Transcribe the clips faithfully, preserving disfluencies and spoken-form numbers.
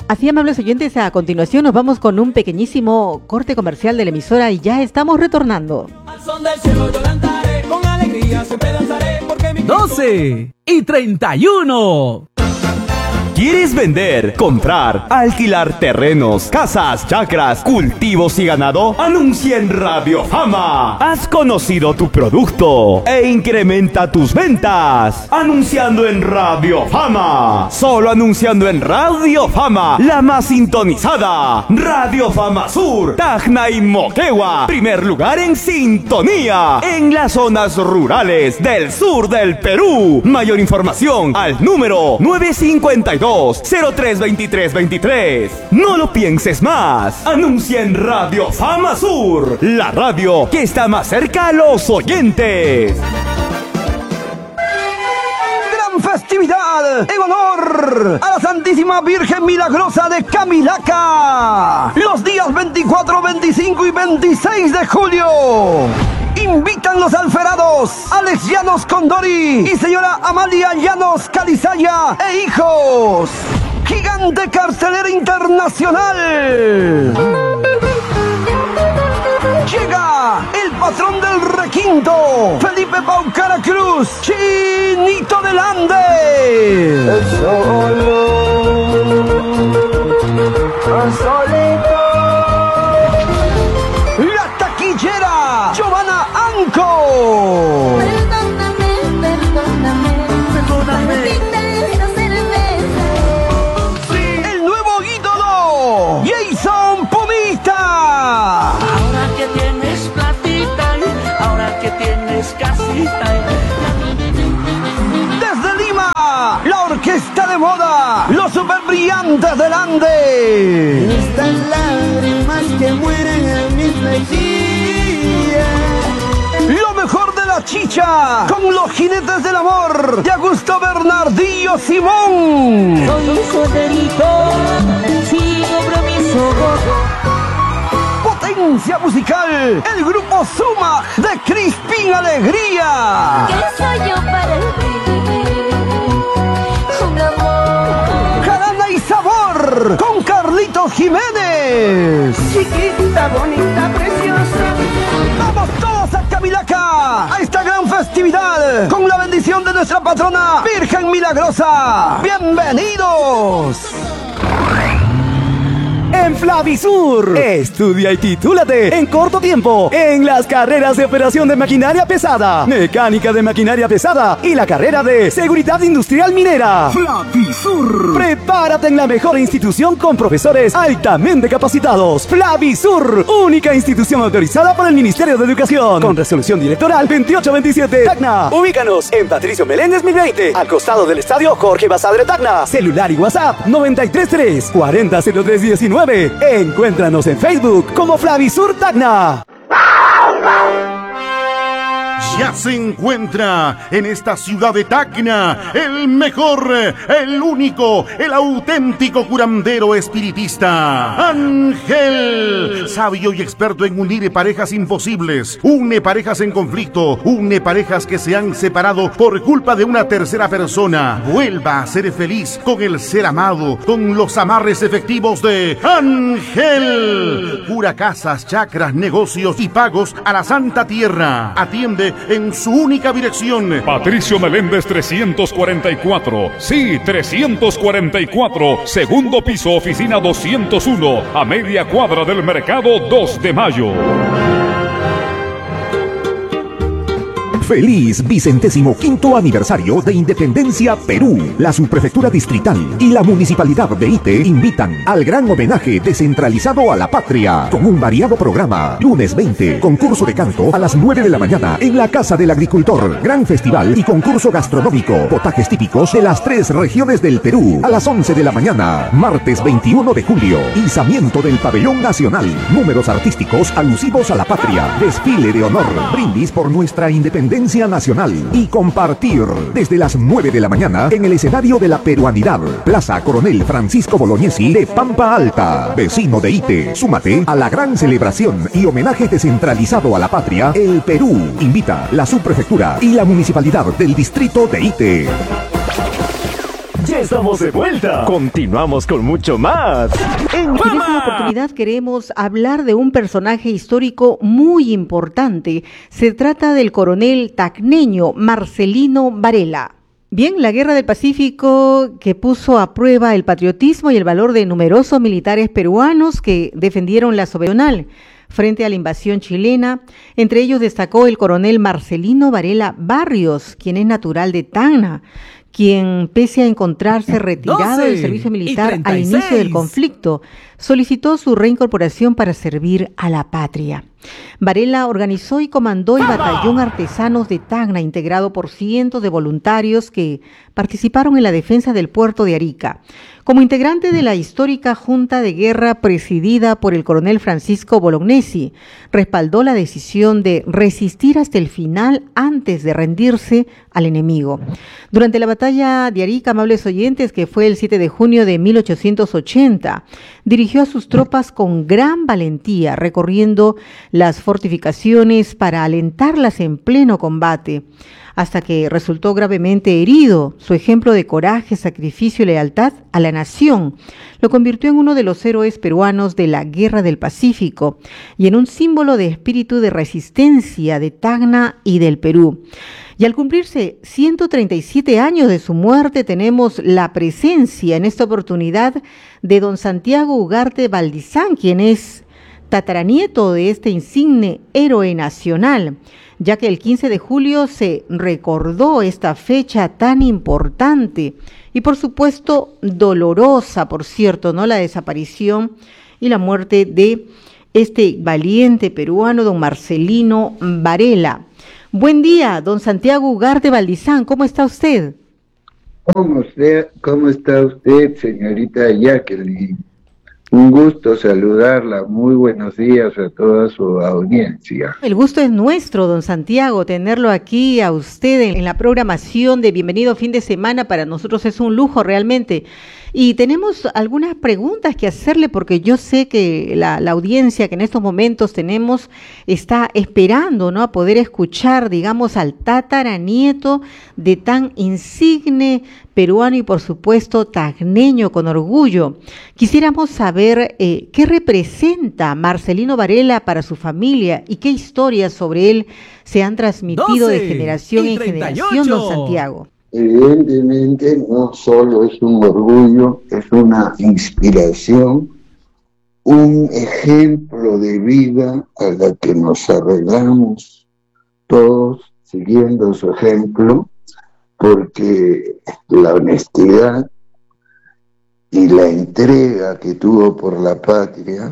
Así, amables oyentes, a continuación nos vamos con un pequeñísimo corte comercial de la emisora y ya estamos retornando. Al son del cielo yo cantaré, con alegría siempre danzaré, porque mi... doce y treinta y uno. ¿Quieres vender, comprar, alquilar terrenos, casas, chacras, cultivos y ganado? Anuncia en Radio Fama. Has conocido tu producto e incrementa tus ventas. Anunciando en Radio Fama. Solo anunciando en Radio Fama, la más sintonizada. Radio Fama Sur, Tacna y Moquegua. Primer lugar en sintonía en las zonas rurales del sur del Perú. Mayor información al número nueve cinco dos, cero tres dos tres dos tres. No lo pienses más. Anuncia en Radio Fama Sur, la radio que está más cerca a los oyentes. Gran festividad en honor a la Santísima Virgen Milagrosa de Camilaca. Los días veinticuatro, veinticinco y veintiséis de julio. Invitan los alferados Alex Llanos Condori y señora Amalia Llanos Calizaya e hijos. Gigante cartelera internacional. Llega el patrón del requinto, Felipe Paucara Cruz, Chinito del Ande. El solo, el solito. La taquillera, Giovanna Anco. Perdóname, perdóname, perdóname. El nuevo ídolo, Jason Pumita. Ahora que tienes platita, ahora que tienes casita. Desde Lima, la orquesta de moda, los super brillantes del Ande. Estas lágrimas que mueren en mis mejillas. Lo mejor de la chicha, con los jinetes del amor, de Augusto Bernardillo Simón. Soy un solterito, sin compromiso. Potencia musical, el grupo Suma de Crispín Alegría. ¿Qué soy yo para ti? Un amor. Jarana y sabor, con Carlitos Jiménez. Chiquita, bonita, preciosa. Vamos todos a Camilaca, a esta gran festividad, con la bendición de nuestra patrona Virgen Milagrosa. ¡Bienvenidos! En Flavisur, estudia y titúlate en corto tiempo en las carreras de operación de maquinaria pesada, mecánica de maquinaria pesada y la carrera de seguridad industrial minera. Flavisur. Prepárate en la mejor institución con profesores altamente capacitados. Flavisur, única institución autorizada por el Ministerio de Educación, con resolución directoral veintiocho veintisiete. Tacna. Ubícanos en Patricio Meléndez mil veinte, al costado del estadio Jorge Basadre Tacna. Celular y WhatsApp noventa y tres tres, cuarenta cero tres diecinueve. Encuéntranos en Facebook como Flavisur Tacna. Ya se encuentra en esta ciudad de Tacna el mejor, el único, el auténtico curandero espiritista, Ángel, sabio y experto en unir parejas imposibles, une parejas en conflicto, une parejas que se han separado por culpa de una tercera persona. Vuelva a ser feliz con el ser amado, con los amarres efectivos de Ángel. Cura casas, chacras, negocios y pagos a la Santa Tierra. Atiende en su única dirección. Patricio Meléndez trescientos cuarenta y cuatro. Sí, trescientos cuarenta y cuatro. Segundo piso, oficina doscientos uno. A media cuadra del mercado dos de mayo. Feliz vicentésimo quinto aniversario de Independencia Perú. La subprefectura distrital y la municipalidad de Ite invitan al gran homenaje descentralizado a la patria, con un variado programa. Lunes veinte, concurso de canto a las nueve de la mañana en la Casa del Agricultor. Gran festival y concurso gastronómico. Potajes típicos de las tres regiones del Perú a las once de la mañana. Martes veintiuno de julio, izamiento del pabellón nacional. Números artísticos alusivos a la patria. Desfile de honor. Brindis por nuestra independencia nacional y compartir desde las nueve de la mañana en el escenario de la peruanidad, Plaza Coronel Francisco Bolognesi de Pampa Alta. Vecino de Ite, súmate a la gran celebración y homenaje descentralizado a la patria. El Perú invita la subprefectura y la municipalidad del distrito de Ite. Ya estamos de vuelta. Continuamos con mucho más. En En esta oportunidad queremos hablar de un personaje histórico muy importante. Se trata del coronel tacneño Marcelino Varela. Bien, la Guerra del Pacífico que puso a prueba el patriotismo y el valor de numerosos militares peruanos que defendieron la soberanía frente a la invasión chilena. Entre ellos destacó el coronel Marcelino Varela Barrios, quien es natural de Tacna, quien, pese a encontrarse retirado del servicio militar al inicio del conflicto, solicitó su reincorporación para servir a la patria. Varela organizó y comandó el batallón Artesanos de Tacna, integrado por cientos de voluntarios que participaron en la defensa del puerto de Arica. Como integrante de la histórica Junta de Guerra presidida por el coronel Francisco Bolognesi, respaldó la decisión de resistir hasta el final antes de rendirse al enemigo. Durante la batalla de Arica, amables oyentes, que fue el siete de junio de mil ochocientos ochenta, dirigió a sus tropas con gran valentía, recorriendo las fortificaciones para alentarlas en pleno combate, hasta que resultó gravemente herido. Su ejemplo de coraje, sacrificio y lealtad a la nación lo convirtió en uno de los héroes peruanos de la Guerra del Pacífico y en un símbolo de espíritu de resistencia de Tacna y del Perú. Y al cumplirse ciento treinta y siete años de su muerte, tenemos la presencia en esta oportunidad de don Santiago Ugarte Valdizán, quien es tataranieto de este insigne héroe nacional, ya que el quince de julio se recordó esta fecha tan importante y, por supuesto, dolorosa, por cierto, ¿no? La desaparición y la muerte de este valiente peruano, don Marcelino Varela. Buen día, don Santiago Ugarte Valdizán, ¿cómo está usted? ¿Cómo, usted, ¿Cómo está usted, señorita Jacqueline? Un gusto saludarla. Muy buenos días a toda su audiencia. El gusto es nuestro, don Santiago, tenerlo aquí a usted en la programación de Bienvenido Fin de Semana. Para nosotros es un lujo realmente. Y tenemos algunas preguntas que hacerle, porque yo sé que la, la audiencia que en estos momentos tenemos está esperando, ¿no?, a poder escuchar, digamos, al tataranieto de tan insigne peruano y, por supuesto, tacneño con orgullo. Quisiéramos saber eh, qué representa Marcelino Varela para su familia y qué historias sobre él se han transmitido de generación en generación, don Santiago. Evidentemente no solo es un orgullo, es una inspiración, un ejemplo de vida a la que nos arreglamos todos siguiendo su ejemplo, porque la honestidad y la entrega que tuvo por la patria,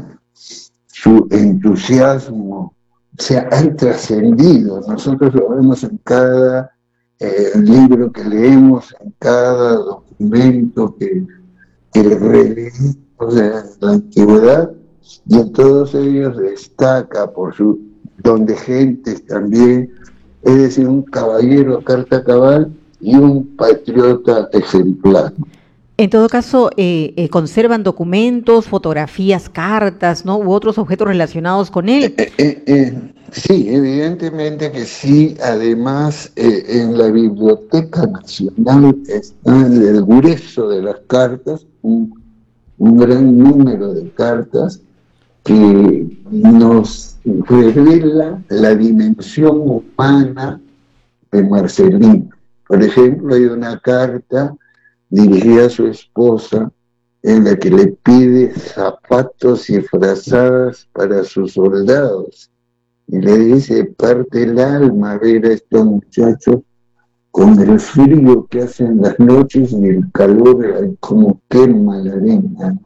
su entusiasmo, se han trascendido. Nosotros lo vemos en cada eh, libro que leemos, en cada documento que, que releemos de la antigüedad, y en todos ellos destaca por su don de gentes también, es decir, un caballero a carta cabal y un patriota ejemplar. En todo caso, eh, eh, ¿conservan documentos, fotografías, cartas, ¿no?, u otros objetos relacionados con él? Eh, eh, eh, sí, evidentemente que sí. Además, eh, en la Biblioteca Nacional está el grueso de las cartas, un, un gran número de cartas que nos revela la dimensión humana de Marcelino. Por ejemplo, hay una carta dirigida a su esposa en la que le pide zapatos y frazadas para sus soldados, y le dice: parte el alma ver a estos muchachos con el frío que hacen las noches y el calor como quema la arena.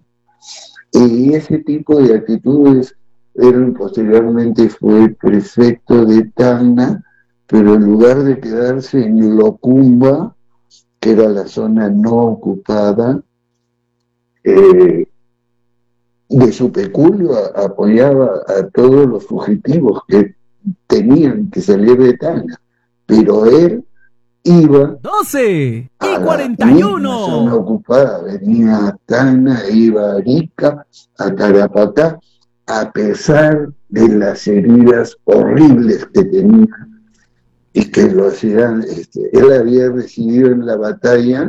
Y ese tipo de actitudes. Él posteriormente fue prefecto de Tacna, pero en lugar de quedarse en Locumba, que era la zona no ocupada, eh, de su peculio a, apoyaba a todos los fugitivos que tenían que salir de Tacna, pero él iba doce a y cuarenta y uno. La zona ocupada, venía a Tacna, iba a Arica, a Tarapacá, a pesar de las heridas horribles que tenía y que lo hacían. Este, él había recibido en la batalla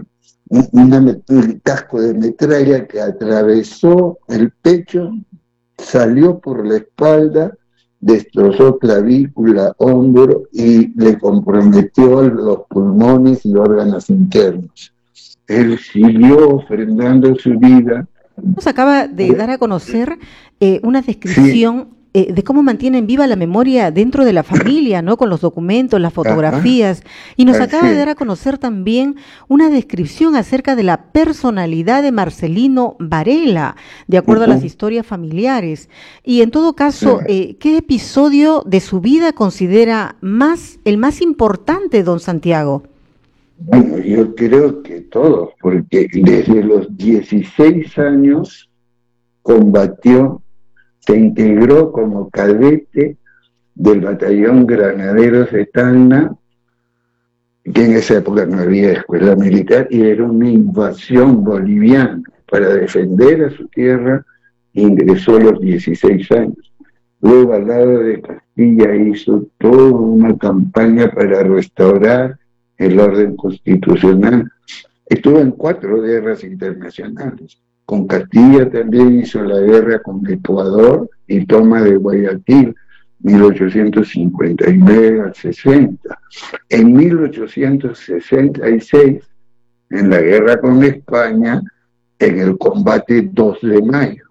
un, una, un casco de metralla que atravesó el pecho, salió por la espalda, destrozó clavícula, hombro y le comprometió los pulmones y órganos internos. Él siguió ofrendando su vida. Nos acaba de dar a conocer eh, una descripción sí. eh, de cómo mantienen viva la memoria dentro de la familia, ¿no? Con los documentos, las fotografías. Ajá. Y nos acaba de dar a conocer también una descripción acerca de la personalidad de Marcelino Varela, de acuerdo uh-huh. a las historias familiares. Y en todo caso, uh-huh. eh, ¿qué episodio de su vida considera más el más importante, don Santiago? Bueno, yo creo que todos, porque desde los dieciséis años combatió, se integró como cadete del batallón Granaderos de Tacna, que en esa época no había escuela militar, y era una invasión boliviana. Para defender a su tierra, ingresó a los dieciséis años. Luego, al lado de Castilla, hizo toda una campaña para restaurar el orden constitucional. Estuvo en cuatro guerras internacionales. Con Castilla también hizo la guerra con Ecuador y toma de Guayaquil, mil ochocientos cincuenta y nueve al sesenta. En mil ochocientos sesenta y seis, en la guerra con España, en el combate dos de mayo.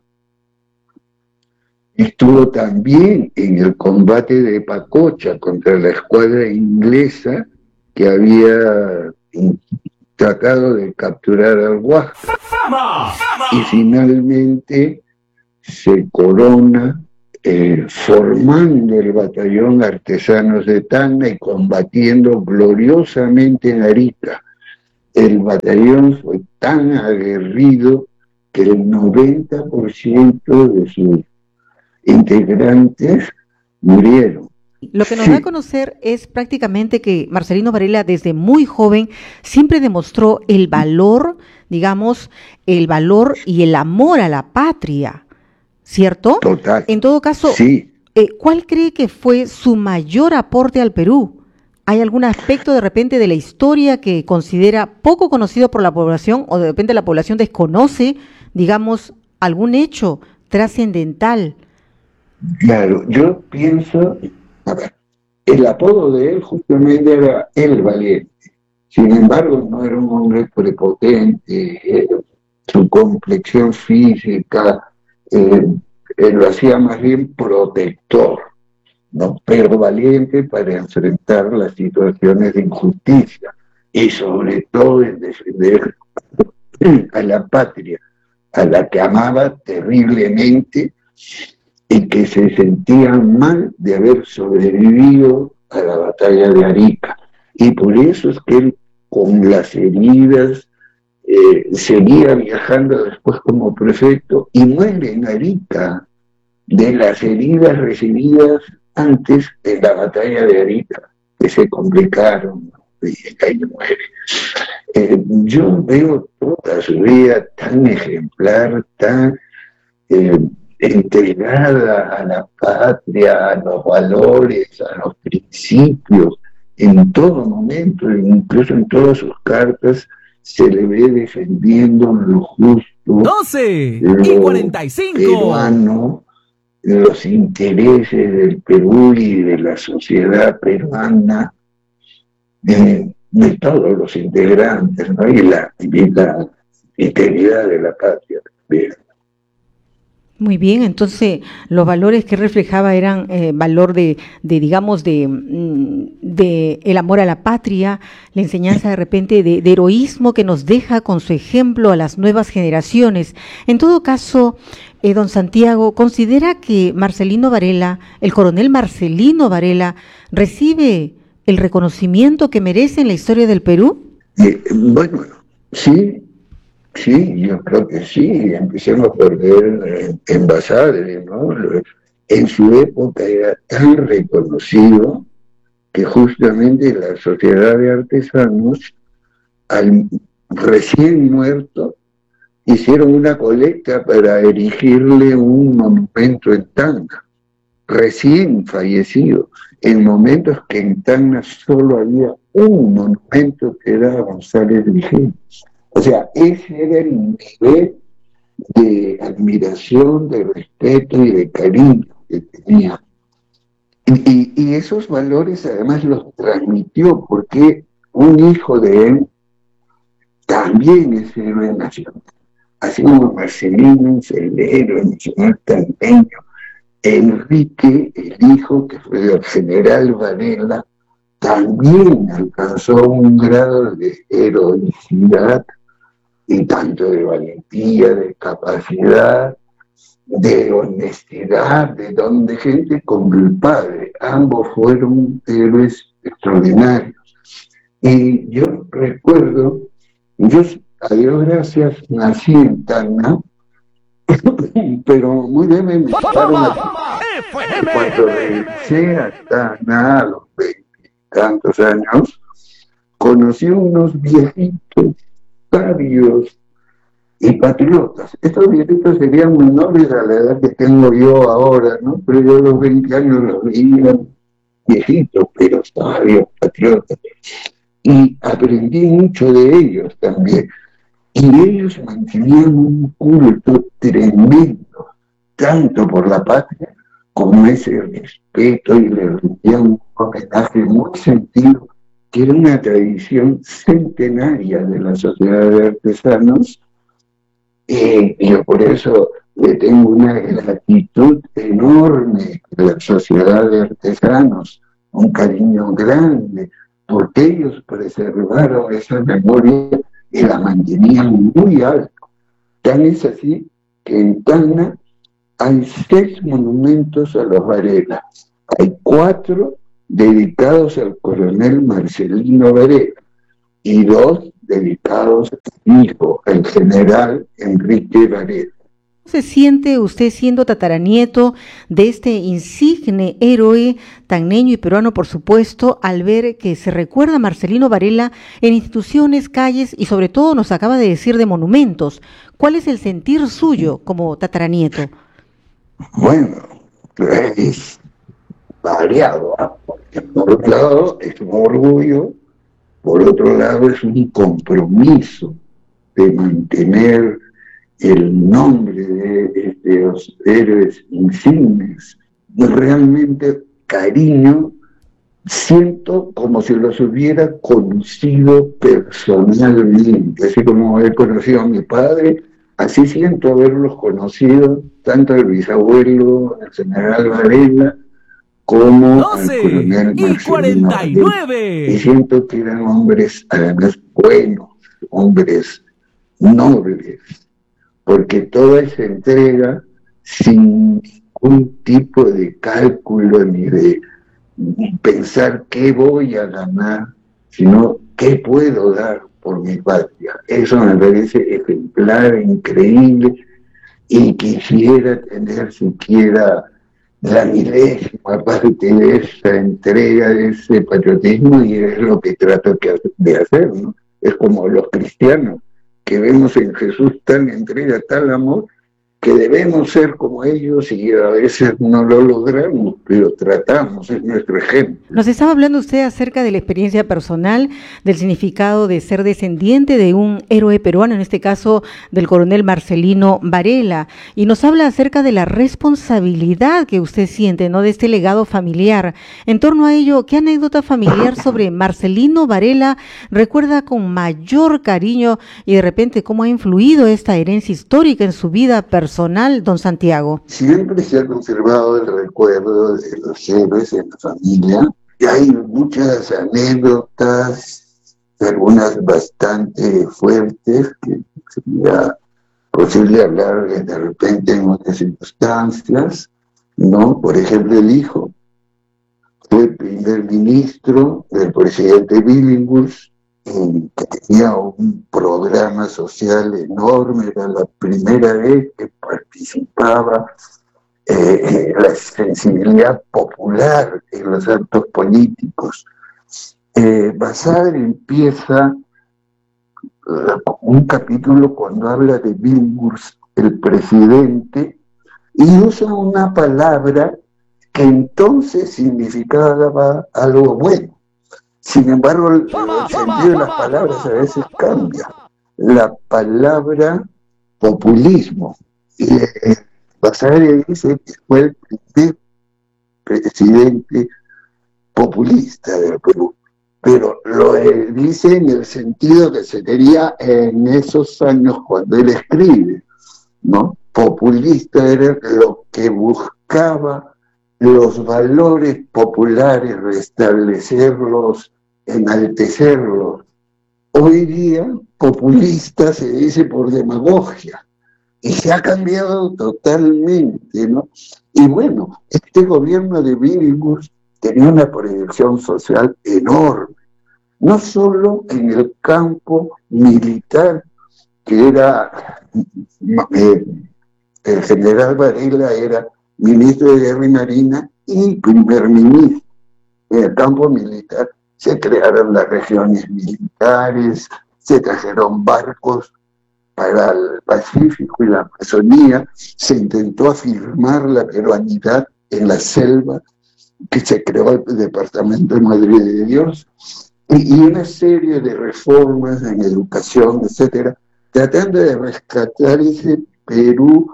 Estuvo también en el combate de Pacocha contra la escuadra inglesa que había tratado de capturar al Huáscar. Y finalmente se corona eh, formando el batallón Artesanos de Tacna y combatiendo gloriosamente en Arica. El batallón fue tan aguerrido que el noventa por ciento de sus integrantes murieron. Lo que nos da a conocer es prácticamente que Marcelino Varela desde muy joven siempre demostró el valor, digamos, el valor y el amor a la patria, ¿cierto? Total. En todo caso, sí. eh, ¿cuál cree que fue su mayor aporte al Perú? ¿Hay algún aspecto de repente de la historia que considera poco conocido por la población o de repente la población desconoce, digamos, algún hecho trascendental? Claro, yo pienso... A ver, el apodo de él justamente era El Valiente. Sin embargo, no era un hombre prepotente, eh, su complexión física eh, eh, lo hacía más bien protector, ¿no? Pero valiente para enfrentar las situaciones de injusticia y sobre todo en defender a la patria, a la que amaba terriblemente y que se sentían mal de haber sobrevivido a la batalla de Arica. Y por eso es que él, con las heridas, eh, seguía viajando después como prefecto y muere en Arica de las heridas recibidas antes de la batalla de Arica, que se complicaron, y ahí muere. Eh, yo veo toda su vida tan ejemplar, tan... Eh, entregada a la patria, a los valores, a los principios, en todo momento, incluso en todas sus cartas, se le ve defendiendo lo justo, doce lo y cuarenta y cinco. Peruano, los intereses del Perú y de la sociedad peruana, de, de todos los integrantes, ¿no? Y la, y la integridad de la patria también. Muy bien, entonces los valores que reflejaba eran eh, valor de, de digamos, de, de el amor a la patria, la enseñanza de repente de, de heroísmo que nos deja con su ejemplo a las nuevas generaciones. En todo caso, eh, don Santiago, ¿considera que Marcelino Varela, el coronel Marcelino Varela, recibe el reconocimiento que merece en la historia del Perú? Eh, bueno, sí. Sí, yo creo que sí. Empecemos por ver eh, en Basadre, ¿no? En su época era tan reconocido que justamente la Sociedad de Artesanos, al recién muerto, hicieron una colecta para erigirle un monumento en Tacna, recién fallecido, en momentos que en Tacna solo había un monumento que era González Vigil. O sea, ese era el nivel de admiración, de respeto y de cariño que tenía. Y, y esos valores además los transmitió porque un hijo de él también es héroe nacional. Así como Marcelino es el héroe nacional tagneño, Enrique, el hijo que fue del general Varela, también alcanzó un grado de heroicidad y tanto de valentía, de capacidad, de honestidad, de don de gente como el padre. Ambos fueron héroes extraordinarios. Y yo recuerdo, yo a Dios gracias nací en Tacna, pero muy bien me invitaron a... Cuando regresé a Tacna a los veintitantos años, conocí unos viejitos sabios y patriotas. Estos viejitos serían menores a la edad que tengo yo ahora, ¿no? Pero yo a los veinte años los veía viejitos, pero sabios, patriotas. Y aprendí mucho de ellos también. Y ellos mantenían un culto tremendo, tanto por la patria, como ese respeto, y le rendían un homenaje muy sentido, que era una tradición centenaria de la Sociedad de Artesanos. Eh, y yo por eso le tengo una gratitud enorme a la Sociedad de Artesanos, un cariño grande, porque ellos preservaron esa memoria y la mantenían muy alta. Tan es así que en Tacna hay seis monumentos a los Varela. Hay cuatro dedicados al coronel Marcelino Varela y dos dedicados a su hijo, el general Enrique Varela. ¿Cómo se siente usted siendo tataranieto de este insigne héroe tacneño y peruano, por supuesto, al ver que se recuerda a Marcelino Varela en instituciones, calles y sobre todo nos acaba de decir de monumentos? ¿Cuál es el sentir suyo como tataranieto? Bueno, es variado, ¿eh? Porque por un lado es un orgullo, por otro lado es un compromiso de mantener el nombre de, de los héroes insignes. Y realmente cariño, siento como si los hubiera conocido personalmente, así como he conocido a mi padre, así siento haberlos conocido, tanto el bisabuelo, el general Varela, como doce al coronel y Marcelino cuarenta y nueve. Varela. Y siento que eran hombres, además, buenos, hombres nobles, porque toda esa entrega, sin ningún tipo de cálculo ni de pensar qué voy a ganar, sino qué puedo dar por mi patria. Eso me parece ejemplar, increíble, y quisiera tener siquiera la milésima parte de esa entrega, de ese patriotismo, y es lo que trato de hacer, ¿no? Es como los cristianos, que vemos en Jesús tal entrega, tal amor, que debemos ser como ellos y a veces no lo logramos, pero tratamos, es nuestro ejemplo. Nos estaba hablando usted acerca de la experiencia personal, del significado de ser descendiente de un héroe peruano, en este caso del coronel Marcelino Varela, y nos habla acerca de la responsabilidad que usted siente, ¿no?, de este legado familiar. En torno a ello, ¿qué anécdota familiar sobre Marcelino Varela recuerda con mayor cariño y de repente cómo ha influido esta herencia histórica en su vida personal? Personal, don Santiago. Siempre se ha conservado el recuerdo de los héroes en la familia, y hay muchas anécdotas, algunas bastante fuertes, que sería posible hablar de repente en otras circunstancias, ¿no? Por ejemplo, el hijo fue primer ministro del presidente Billinghurst, que tenía un programa social enorme, era la primera vez que participaba eh, la sensibilidad popular en los actos políticos. Eh, Basadre empieza uh, un capítulo cuando habla de Billinghurst, el presidente, y usa una palabra que entonces significaba algo bueno. Sin embargo, el, el sentido de las palabras a veces cambia. la palabra populismo. Y eh, Basadre dice que fue el primer presidente populista del Perú, pero lo eh, dice en el sentido que se quería en esos años cuando él escribe, ¿no? Populista era lo que buscaba los valores populares, restablecerlos, enaltecerlos. Hoy día, populista se dice por demagogia, y se ha cambiado totalmente, ¿no? Y bueno, este gobierno de Billinghurst tenía una proyección social enorme, no solo en el campo militar, que era, eh, el general Varela era ministro de Guerra y Marina y primer ministro. En el campo militar se crearon las regiones militares, se trajeron barcos para el Pacífico y la Amazonía, se intentó afirmar la peruanidad en la selva, que se creó el Departamento de Madre de Dios, y, y una serie de reformas en educación, etcétera, tratando de rescatar ese Perú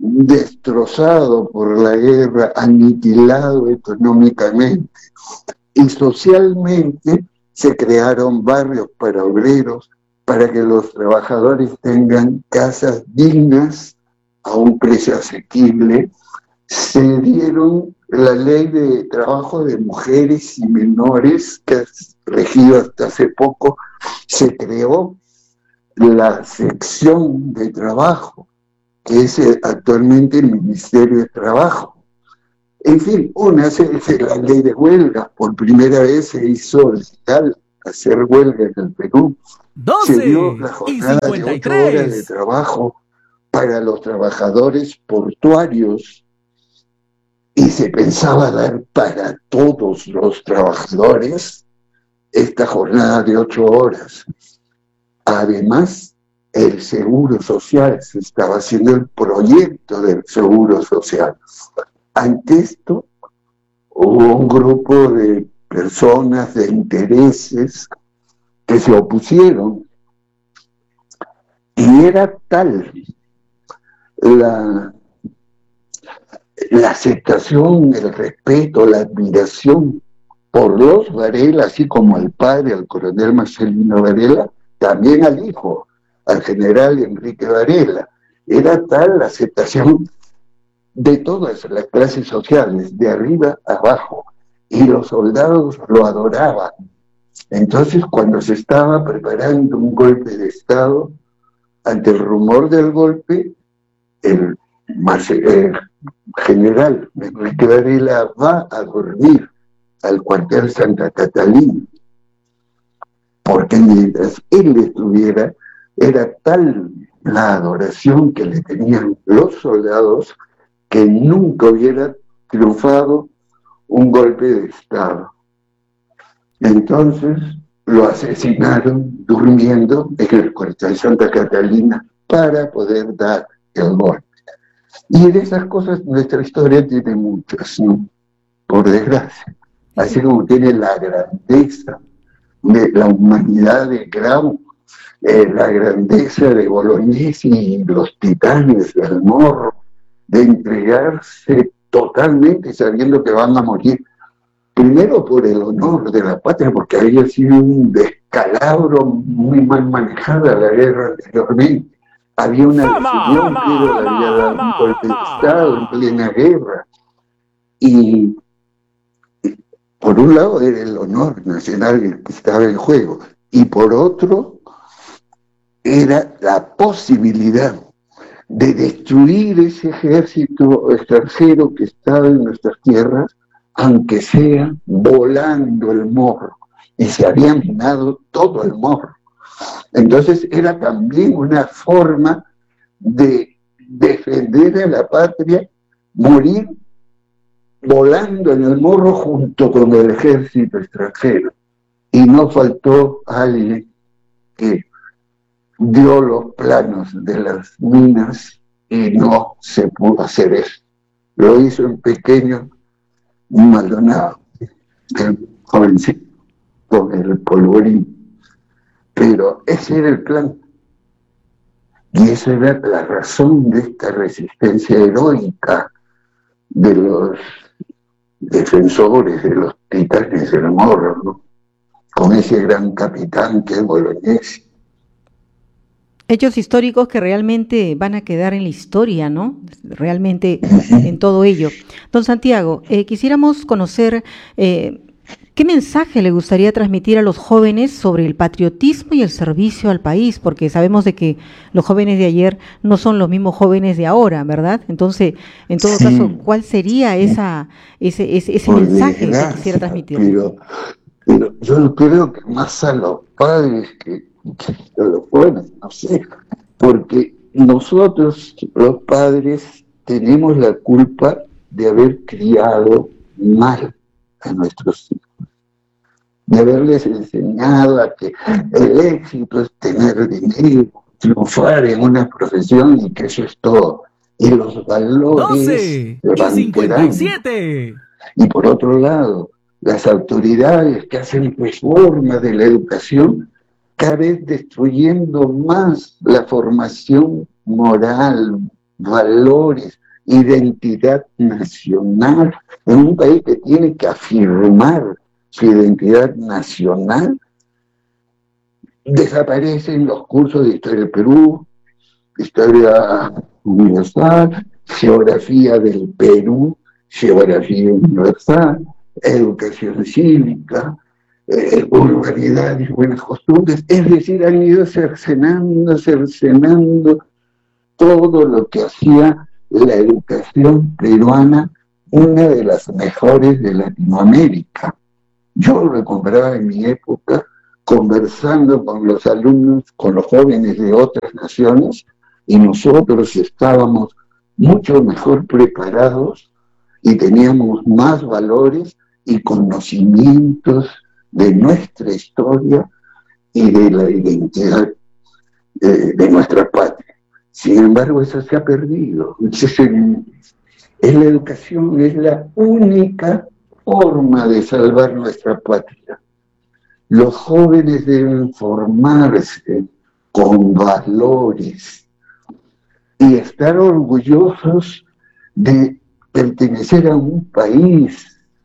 destrozado por la guerra, aniquilado económicamente. Y socialmente se crearon barrios para obreros, para que los trabajadores tengan casas dignas a un precio asequible. Se dieron la ley de trabajo de mujeres y menores, que ha regido hasta hace poco. Se creó la sección de trabajo, que es actualmente el Ministerio de Trabajo. En fin, una se la ley de huelga. Por primera vez se hizo legal hacer huelga en el Perú. doce Se dio la jornada y de ocho horas de trabajo para los trabajadores portuarios, y se pensaba dar para todos los trabajadores esta jornada de ocho horas. Además, el seguro social, se estaba haciendo el proyecto del seguro social. Ante esto, hubo un grupo de personas, de intereses, que se opusieron, y era tal la, la aceptación, el respeto, la admiración por los Varela, así como al padre, al coronel Marcelino Varela, también al hijo, al general Enrique Varela. Era tal la aceptación de todas las clases sociales, de arriba a abajo, y los soldados lo adoraban. Entonces, cuando se estaba preparando un golpe de Estado, ante el rumor del golpe, el, el general Enrique Varela va a dormir al cuartel Santa Catalina, porque mientras él estuviera, era tal la adoración que le tenían los soldados, que nunca hubiera triunfado un golpe de Estado. Entonces lo asesinaron durmiendo en el cuartel Santa Catalina para poder dar el golpe. Y de esas cosas nuestra historia tiene muchas, ¿no? Por desgracia. Así como tiene la grandeza de la humanidad de Grau, eh, la grandeza de Bolognesi y los titanes del Morro, de entregarse totalmente sabiendo que van a morir, primero por el honor de la patria, porque había sido un descalabro muy mal manejada la guerra anteriormente. Había una decisión que le había dado un golpe de Estado en plena guerra. Y por un lado era el honor nacional que estaba en juego, y por otro era la posibilidad de destruir ese ejército extranjero que estaba en nuestras tierras, aunque sea volando el Morro, y se había minado todo el Morro. Entonces era también una forma de defender a la patria, morir volando en el Morro junto con el ejército extranjero. Y no faltó alguien que dio los planos de las minas y no se pudo hacer eso. Lo hizo en pequeño Maldonado, el jovencito, con el polvorín. Pero ese era el plan. Y esa era la razón de esta resistencia heroica de los defensores, de los titanes del amor, ¿no? Con ese gran capitán que es Bolognesi. Hechos históricos que realmente van a quedar en la historia, ¿no? Realmente en todo ello. Don Santiago, eh, quisiéramos conocer eh, qué mensaje le gustaría transmitir a los jóvenes sobre el patriotismo y el servicio al país, porque sabemos de que los jóvenes de ayer no son los mismos jóvenes de ahora, ¿verdad? Entonces, en todo sí. caso, ¿cuál sería esa ese ese, ese mensaje gracias, que quisiera transmitir? Pero, pero yo creo que más a los padres que a los jóvenes, no sé, porque nosotros, los padres, tenemos la culpa de haber criado mal a nuestros hijos, de haberles enseñado a que el éxito es tener dinero, triunfar en una profesión y que eso es todo, y los valores doce y cincuenta y siete. Y por otro lado, las autoridades que hacen reforma de la educación, cada vez destruyendo más la formación moral, valores, identidad nacional, en un país que tiene que afirmar su identidad nacional. Desaparecen los cursos de Historia del Perú, Historia Universal, Geografía del Perú, Geografía Universal, Educación Cívica, Eh, urbanidad y buenas costumbres, es decir, han ido cercenando, cercenando todo lo que hacía la educación peruana, una de las mejores de Latinoamérica. Yo lo compraba en mi época, conversando con los alumnos, con los jóvenes de otras naciones, y nosotros estábamos mucho mejor preparados y teníamos más valores y conocimientos de nuestra historia y de la identidad eh, de nuestra patria. Sin embargo, eso se ha perdido. Es, el, es la educación, es la única forma de salvar nuestra patria. Los jóvenes deben formarse con valores y estar orgullosos de pertenecer a un país,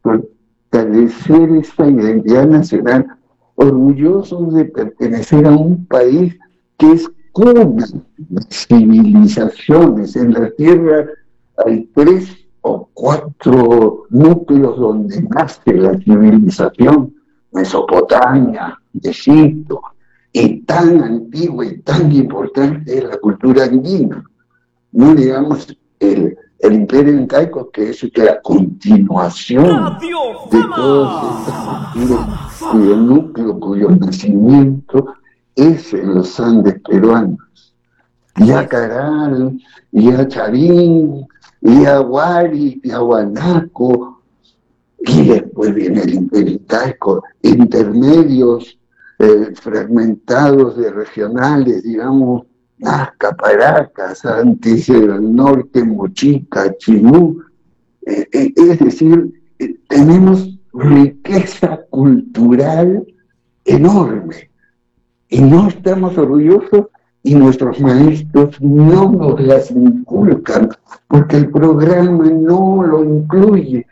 fortalecer esta identidad nacional, orgullosos de pertenecer a un país que es cuna de civilizaciones. En la Tierra hay tres o cuatro núcleos donde nace la civilización: Mesopotamia, Egipto, y tan antigua y tan importante es la cultura andina. No digamos el el imperio incaico, que es la continuación de todas estas culturas, cuyo núcleo, cuyo nacimiento es en los Andes peruanos. Ya Caral, ya Chavín, ya Huari, ya Huanaco, y después viene el imperio incaico, intermedios eh, fragmentados de regionales, digamos, Nazca, Paracas, antes el norte, Mochica, Chimú, eh, eh, es decir, eh, tenemos riqueza cultural enorme y no estamos orgullosos y nuestros maestros no nos las inculcan porque el programa no lo incluye.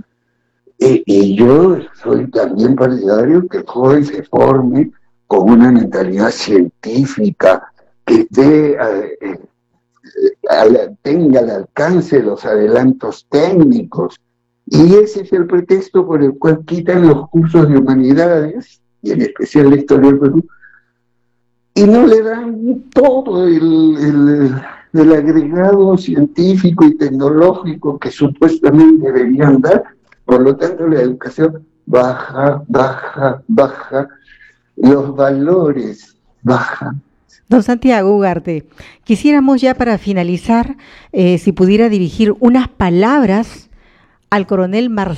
Eh, y yo soy también partidario que el joven se forme con una mentalidad científica, que esté, eh, eh, tenga al alcance los adelantos técnicos, y ese es el pretexto por el cual quitan los cursos de humanidades, y en especial la historia del Perú, y no le dan todo el, el, el agregado científico y tecnológico que supuestamente deberían dar. Por lo tanto, la educación baja, baja, baja, los valores bajan. Don Santiago Ugarte, quisiéramos ya para finalizar, eh, si pudiera dirigir unas palabras al coronel Marcelo